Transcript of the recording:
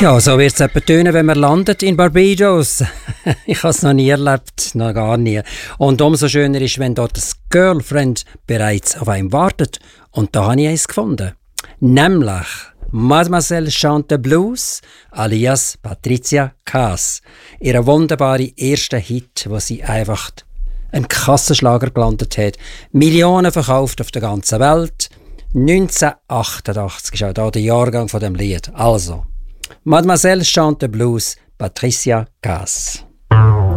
Ja, so wird es etwa tönen, wenn man landet in Barbados. Ich habe es noch nie erlebt, noch gar nie. Und umso schöner ist, wenn dort das Girlfriend bereits auf einem wartet. Und da habe ich eins gefunden. Nämlich Mademoiselle chante Blues alias Patricia Kaas. Ihre wunderbare erste Hit, wo sie einfach einen Kassenschlager gelandet hat. Millionen verkauft auf der ganzen Welt. 1988 ist auch da der Jahrgang von dem Lied. Also, Mademoiselle chante Blues, Patricia Kaas.